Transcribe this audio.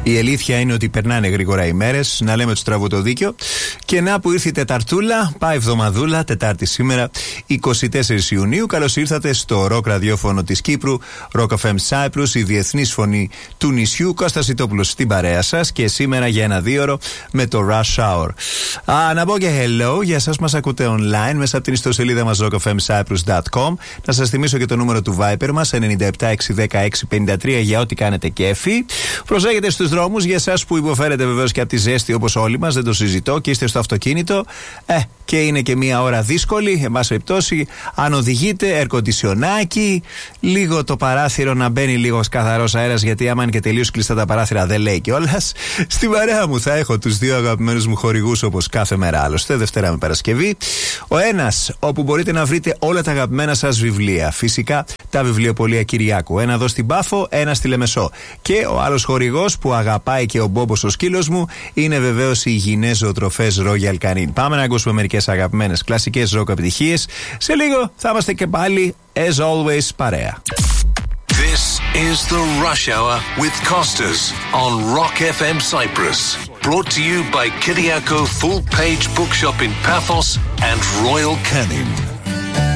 Η αλήθεια είναι ότι περνάνε γρήγορα οι μέρες, να λέμε το στραβό το δίκιο. Και να που ήρθε η Τεταρτούλα, πάει εβδομαδούλα, Τετάρτη σήμερα, 24 Ιουνίου. Καλώς ήρθατε στο ροκ ραδιόφωνο της Κύπρου, Rock FM Cyprus, η διεθνής φωνή του νησιού. Κώστας Σιτόπουλος στην παρέα σας και σήμερα για ένα 2ωρο με το Rush Hour. Να πω και hello για εσάς μας ακούτε online μέσα από την ιστοσελίδα μας rockfmcyprus.com. Να σας θυμίσω και το νούμερο του Viper μας 97-616-653 για ό,τι κάνετε κέφι. Προσέχετε στους δρόμους για εσάς που υποφέρετε βεβαίως και από τη ζέστη όπως όλοι μας, δεν το συζητώ, και είστε στο αυτοκίνητο. Και είναι και μία ώρα δύσκολη, εν πάση περιπτώσει, αν οδηγείτε, ερκοντισιονάκι, λίγο το παράθυρο να μπαίνει λίγο καθαρός αέρας, γιατί άμα είναι και τελείως κλειστά τα παράθυρα δεν λέει κιόλας. Στην παρέα μου θα έχω τους δύο αγαπημένους μου χορηγούς όπως κάθε μέρα άλλωστε, Δευτέρα με Παρασκευή. Ο ένας, όπου μπορείτε να βρείτε όλα τα αγαπημένα σας βιβλία. Φυσικά τα βιβλιοπωλεία Κυριάκου. Ένα εδώ στην Πάφο, ένα στη Λεμεσό. Και ο άλλος χορηγός που αγαπάει και ο Μπόμπος ο σκύλος μου είναι βεβαίως οι υγιεινές ζωοτροφές Royal Canin. Πάμε να ακούσουμε μερικές αγαπημένες κλασικές ροκ επιτυχίες. Σε λίγο θα είμαστε και πάλι, as always, παρέα. This is the Rush Hour with Costas on Rock FM Cyprus. Brought to you by Kyriako Full Page Bookshop in Paphos and Royal Canin.